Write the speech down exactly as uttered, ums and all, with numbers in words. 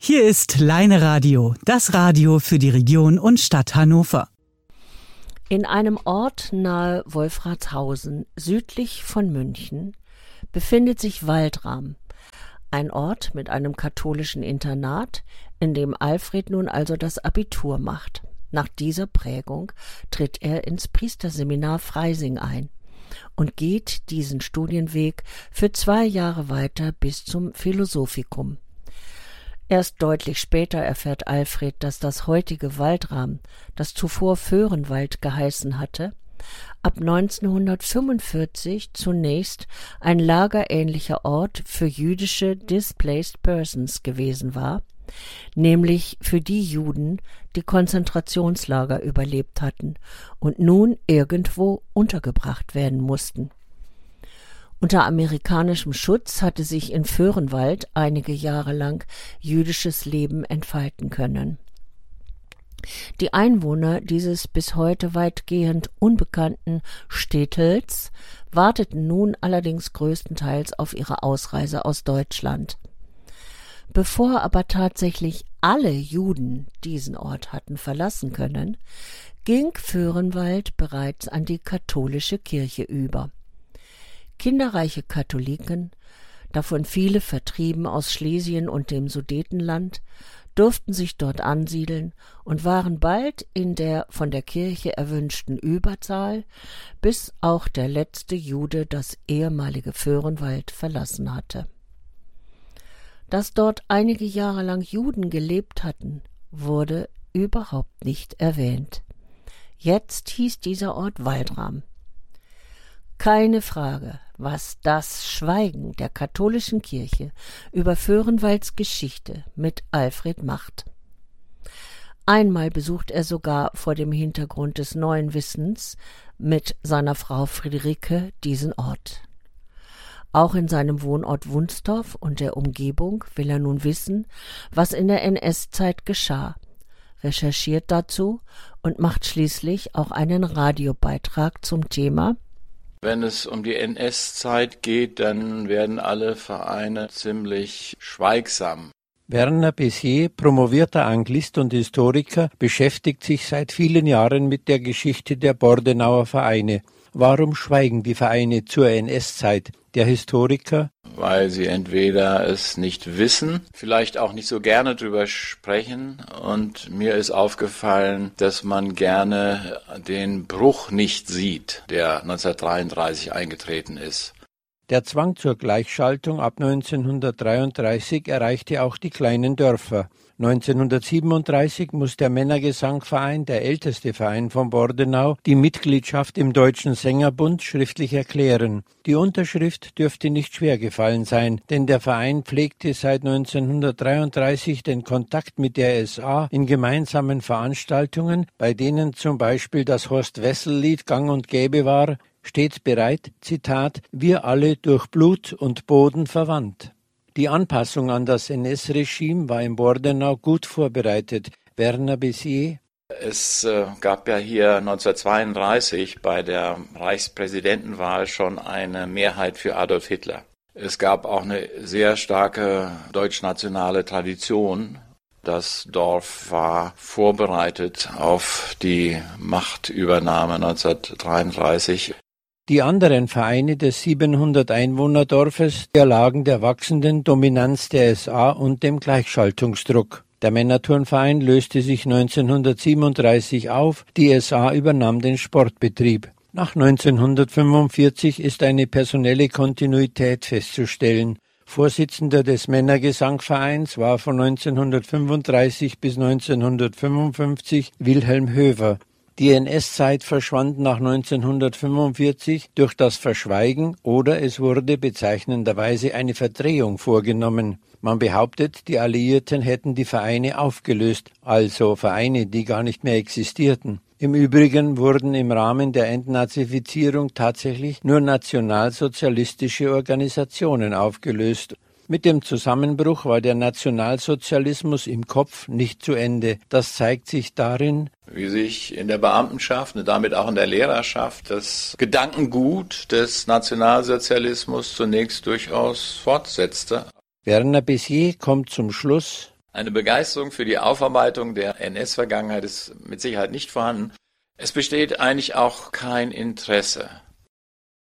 Hier ist Leine Radio, das Radio für die Region und Stadt Hannover. In einem Ort nahe Wolfratshausen, südlich von München, befindet sich Waldram, ein Ort mit einem katholischen Internat, in dem Alfred nun also das Abitur macht. Nach dieser Prägung tritt er ins Priesterseminar Freising ein und geht diesen Studienweg für zwei Jahre weiter bis zum Philosophikum. Erst deutlich später erfährt Alfred, dass das heutige Waldram, das zuvor Vöhrenwald geheißen hatte, ab neunzehnhundertfünfundvierzig zunächst ein lagerähnlicher Ort für jüdische Displaced Persons gewesen war, nämlich für die Juden, die Konzentrationslager überlebt hatten und nun irgendwo untergebracht werden mussten. Unter amerikanischem Schutz hatte sich in Vöhrenwald einige Jahre lang jüdisches Leben entfalten können. Die Einwohner dieses bis heute weitgehend unbekannten Städtels warteten nun allerdings größtenteils auf ihre Ausreise aus Deutschland. Bevor aber tatsächlich alle Juden diesen Ort hatten verlassen können, ging Vöhrenwald bereits an die katholische Kirche über. Kinderreiche Katholiken, davon viele vertrieben aus Schlesien und dem Sudetenland, durften sich dort ansiedeln und waren bald in der von der Kirche erwünschten Überzahl, bis auch der letzte Jude das ehemalige Vöhrenwald verlassen hatte. Dass dort einige Jahre lang Juden gelebt hatten, wurde überhaupt nicht erwähnt. Jetzt hieß dieser Ort Waldram. Keine Frage, was das Schweigen der katholischen Kirche über Vöhrenwalds Geschichte mit Alfred macht. Einmal besucht er sogar vor dem Hintergrund des neuen Wissens mit seiner Frau Friederike diesen Ort. Auch in seinem Wohnort Wunstorf und der Umgebung will er nun wissen, was in der N S-Zeit geschah, recherchiert dazu und macht schließlich auch einen Radiobeitrag zum Thema. Wenn es um die N S-Zeit geht, dann werden alle Vereine ziemlich schweigsam. Werner Bessier, promovierter Anglist und Historiker, beschäftigt sich seit vielen Jahren mit der Geschichte der Bordenauer Vereine. Warum schweigen die Vereine zur N S-Zeit? Der Historiker: Weil sie entweder es nicht wissen, vielleicht auch nicht so gerne drüber sprechen. Und mir ist aufgefallen, dass man gerne den Bruch nicht sieht, der neunzehnhundertdreiunddreißig eingetreten ist. Der Zwang zur Gleichschaltung ab neunzehnhundertdreiunddreißig erreichte auch die kleinen Dörfer. neunzehnhundertsiebenunddreißig muss der Männergesangverein, der älteste Verein von Bordenau, die Mitgliedschaft im Deutschen Sängerbund schriftlich erklären. Die Unterschrift dürfte nicht schwer gefallen sein, denn der Verein pflegte seit neunzehnhundertdreiunddreißig den Kontakt mit der S A in gemeinsamen Veranstaltungen, bei denen zum Beispiel das Horst-Wessel-Lied gang und gäbe war, stets bereit, Zitat, wir alle durch Blut und Boden verwandt. Die Anpassung an das N S-Regime war in Bordenau gut vorbereitet. Werner Bessier: Es äh, gab ja hier neunzehnhundertzweiunddreißig bei der Reichspräsidentenwahl schon eine Mehrheit für Adolf Hitler. Es gab auch eine sehr starke deutschnationale Tradition. Das Dorf war vorbereitet auf die Machtübernahme neunzehnhundertdreiunddreißig. Die anderen Vereine des siebenhundert Einwohnerdorfes erlagen der wachsenden Dominanz der S A und dem Gleichschaltungsdruck. Der Männerturnverein löste sich neunzehnhundertsiebenunddreißig auf, die S A übernahm den Sportbetrieb. Nach neunzehnhundertfünfundvierzig ist eine personelle Kontinuität festzustellen. Vorsitzender des Männergesangvereins war von neunzehnhundertfünfunddreißig bis neunzehnhundertfünfundfünfzig Wilhelm Höver. Die N S-Zeit verschwand nach neunzehnhundertfünfundvierzig durch das Verschweigen oder es wurde bezeichnenderweise eine Verdrehung vorgenommen. Man behauptet, die Alliierten hätten die Vereine aufgelöst, also Vereine, die gar nicht mehr existierten. Im Übrigen wurden im Rahmen der Entnazifizierung tatsächlich nur nationalsozialistische Organisationen aufgelöst. Mit dem Zusammenbruch war der Nationalsozialismus im Kopf nicht zu Ende. Das zeigt sich darin, wie sich in der Beamtenschaft und damit auch in der Lehrerschaft das Gedankengut des Nationalsozialismus zunächst durchaus fortsetzte. Werner Bessier kommt zum Schluss: Eine Begeisterung für die Aufarbeitung der N S-Vergangenheit ist mit Sicherheit nicht vorhanden. Es besteht eigentlich auch kein Interesse